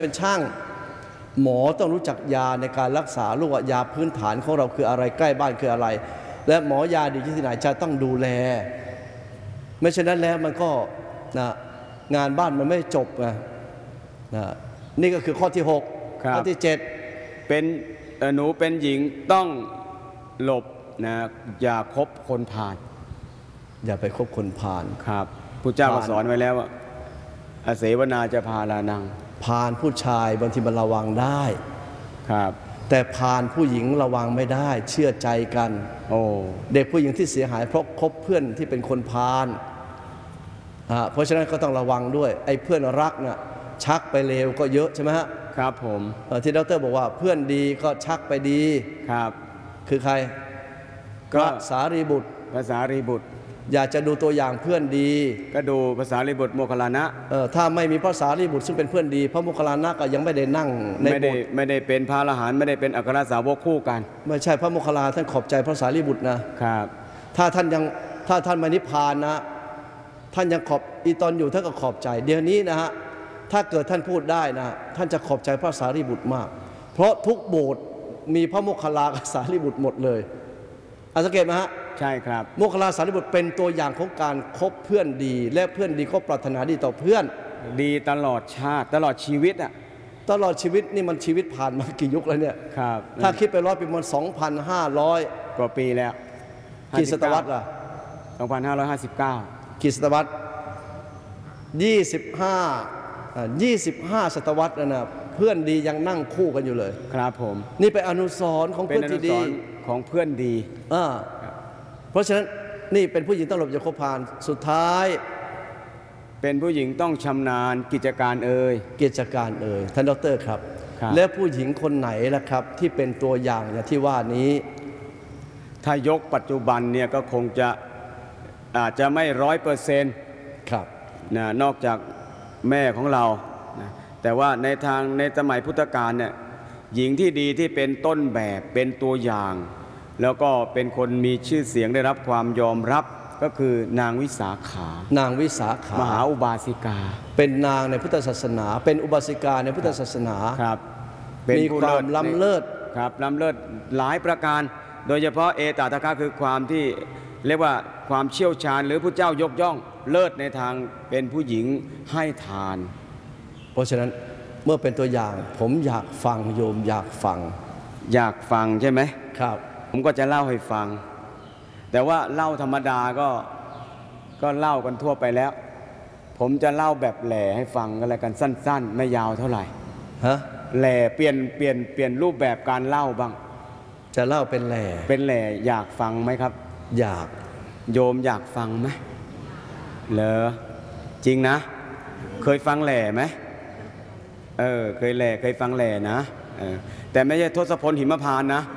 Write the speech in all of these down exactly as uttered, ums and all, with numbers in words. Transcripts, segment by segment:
เป็นช่างหมอต้องรู้จักยาในการรักษาโรคยาพื้นฐานของเราคืออะไรใกล้บ้านคืออะไรและหมอยาดีที่ไหนจะต้องดูแลไม่เช่นนั้นแล้วมันก็นะงานบ้านมันไม่จบไงนะนี่ก็คือข้อที่หกข้อที่เจ็ดเป็นหนูเป็นหญิงต้องหลบนะอย่าคบคนพาลอย่าไปคบคนพาลครับพระเจ้าก็สอนไว้แล้วว่าอาเสวนาจะพาลานังพาลผู้ชายบางทีมันระวังได้ครับแต่พาลผู้หญิงระวังไม่ได้เชื่อใจกันโอ้เด็กผู้หญิงที่เสียหายเพราะคบเพื่อนที่เป็นคนพาลเพราะฉะนั้นก็ต้องระวังด้วยไอ้เพื่อนรักน่ะชักไปเลวก็เยอะใช่ไหมฮะครับผมที่ดร.บอกว่าเพื่อนดีก็ชักไปดีครับคือใครพระสารีบุตรพระสารีบุตรอยากจะดูตัวอย่างเพื่อนดีก็ดูภาษารีบุตรโมคคัลลานะเออถ้าไม่มีพระสารีบุตรซึ่งเป็นเพื่อนดีพระโมคคัลลานะก็ยังไม่ได้นั่งในไม่ได้ไม่ได้เป็นพระอรหันต์ไม่ได้เป็นอัครสาวกคู่กันไม่ใช่พระโมคคัลลาท่านขอบใจพระสารีบุตรนะครับถ้าท่านยังถ้าท่านมานิพพานนะท่านยังขอบอีตอนอยู่ท่านก็ขอบใจเดี๋ยวนี้นะฮะถ้าเกิดท่านพูดได้นะท่านจะขอบใจพระสารีบุตรมากเพราะทุกโบสถ์มีพระโมคคัลลากับสารีบุตรหมดเลยสังเกตไหมฮะใช่ครับโมคคัลลาสารีบุตรเป็นตัวอย่างของการคบเพื่อนดีและเพื่อนดีก็ปรารถนาดีต่อเพื่อนดีตลอดชาติตลอดชีวิตอ่ะตลอดชีวิตนี่มันชีวิตผ่านมากี่ยุคแล้วเนี่ยครับถ้าคิดไปร้อยปีมันสองพันห้าร้อยกว่าปีแล้วกี่ศตวรรษล่ะสองพันห้าร้อยห้าสิบเก้ากี่ศตวรรษยี่สิบห้ายี่สิบห้าศตวรรษแล้วนะเพื่อนดียังนั่งคู่กันอยู่เลยครับผมนี่เป็นอนุสรณ์ของเพื่อนที่ดีของเพื่อนดีอ่าเพราะฉะนั้นนี่เป็นผู้หญิงต้องหลบอย่าคบพาลสุดท้ายเป็นผู้หญิงต้องชำนาญกิจการเอ่ยกิจการเอ่ยท่านดร.ครับและผู้หญิงคนไหนล่ะครับที่เป็นตัวอย่างอย่างที่ว่านี้ถ้ายกปัจจุบันเนี่ยก็คงจะอาจจะไม่ร้อยเปอร์เซ็นต์ครับนะนอกจากแม่ของเรานะแต่ว่าในทางในสมัยพุทธกาลเนี่ยหญิงที่ดีที่เป็นต้นแบบเป็นตัวอย่างแล้วก็เป็นคนมีชื่อเสียงได้รับความยอมรับก็คือนางวิสาขานางวิสาขามหาอุบาสิกาเป็นนางในพุทธศาสนาเป็นอุบาสิกาในพุทธศาสนาครับมีความล้ำเลิศครับล้ำเลิศหลายประการโดยเฉพาะเอตตะคะคือความที่เรียกว่าความเชี่ยวชาญหรือพระเจ้ายกย่องเลิศในทางเป็นผู้หญิงให้ทานเพราะฉะนั้นเมื่อเป็นตัวอย่างผมอยากฟังโยมอยากฟังอยากฟังใช่ไหมครับผมก็จะเล่าให้ฟังแต่ว่าเล่าธรรมดาก็ก็เล่ากันทั่วไปแล้วผมจะเล่าแบบแหล่ให้ฟังกันอะไรกันสั้นๆไม่ยาวเท่าไหร่ฮะแหล่เปลี่ยนเปลี่ยนเปลี่ยนรูปแบบการเล่าบ้างจะเล่าเป็นแหล่เป็นแหล่อยากฟังไหมครับอยากโยมอยากฟังไหมเหรอจริงนะเคยฟังแหล่ไหมเออเคยแหล่เคยฟังแหล่นะเออแต่ไม่ใช่ทศพลหิมพานต์นะ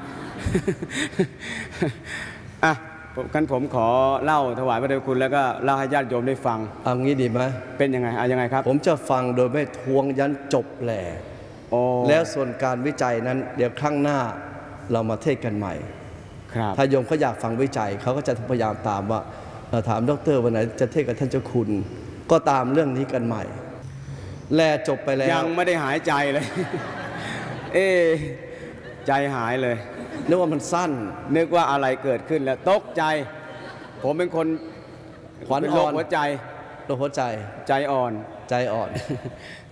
อ่ะกันผมขอเล่าถวายพระเดชคุณแล้วก็เล่าให้ญาติโยมได้ฟังเอางี้ดีไหมเป็นยังไงอ่ะยังไงครับผมจะฟังโดยไม่ทวงยันจบแหล่แล้วส่วนการวิจัยนั้นเดี๋ยวครั้งหน้าเรามาเทศกันใหม่ถ้าโยมเขาอยากฟังวิจัยเขาก็จะพยายามตามว่าถามดร.วันไหนจะเทศกับท่านเจ้าคุณก็ตามเรื่องนี้กันใหม่แลจบไปแล้วยังไม่ได้หายใจเลยเอ๊ใจหายเลยนึกว่ามันสั้นนึกว่าอะไรเกิดขึ้นแล้วตกใจผมเป็นคนขวัญอ่อนหัวใจโรคหัวใจใจอ่อนใจอ่อน